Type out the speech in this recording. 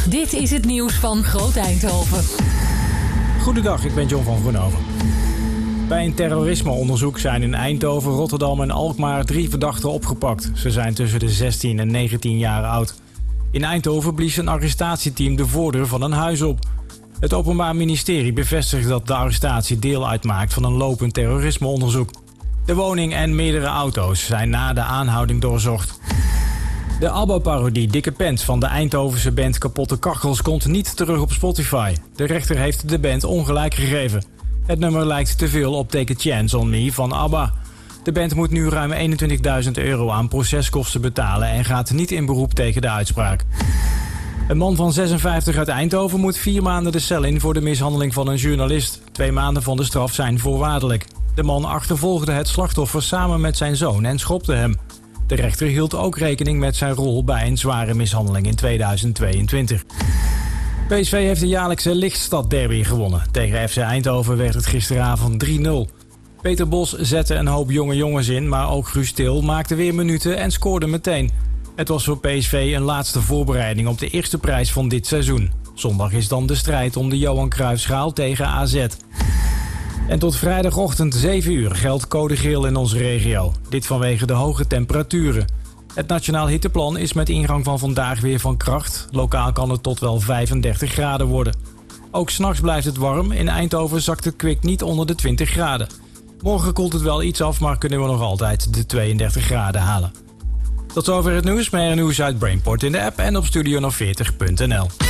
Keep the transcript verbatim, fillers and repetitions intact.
Dit is het nieuws van Groot Eindhoven. Goedendag, ik ben John van Groenhoven. Bij een terrorismeonderzoek zijn in Eindhoven, Rotterdam en Alkmaar drie verdachten opgepakt. Ze zijn tussen de zestien en negentien jaar oud. In Eindhoven blies een arrestatieteam de voordeur van een huis op. Het Openbaar Ministerie bevestigt dat de arrestatie deel uitmaakt van een lopend terrorismeonderzoek. De woning en meerdere auto's zijn na de aanhouding doorzocht. De ABBA-parodie Dikke Pants van de Eindhovense band Kapotte Kachels komt niet terug op Spotify. De rechter heeft de band ongelijk gegeven. Het nummer lijkt te veel op Take a Chance on Me van ABBA. De band moet nu ruim eenentwintigduizend euro aan proceskosten betalen en gaat niet in beroep tegen de uitspraak. Een man van zesenvijftig uit Eindhoven moet vier maanden de cel in voor de mishandeling van een journalist. Twee maanden van de straf zijn voorwaardelijk. De man achtervolgde het slachtoffer samen met zijn zoon en schopte hem. De rechter hield ook rekening met zijn rol bij een zware mishandeling in tweeduizend tweeëntwintig. P S V heeft de jaarlijkse Lichtstad derby gewonnen. Tegen F C Eindhoven werd het gisteravond drie nul. Peter Bos zette een hoop jonge jongens in, maar ook Guus Til maakte weer minuten en scoorde meteen. Het was voor P S V een laatste voorbereiding op de eerste prijs van dit seizoen. Zondag is dan de strijd om de Johan Cruijffschaal tegen A Z. En tot vrijdagochtend zeven uur geldt code geel in onze regio. Dit vanwege de hoge temperaturen. Het Nationaal Hitteplan is met ingang van vandaag weer van kracht. Lokaal kan het tot wel vijfendertig graden worden. Ook 's nachts blijft het warm. In Eindhoven zakt het kwik niet onder de twintig graden. Morgen koelt het wel iets af, maar kunnen we nog altijd de tweeëndertig graden halen. Tot zover het nieuws. Meer nieuws uit Brainport in de app en op studio veertig punt n l.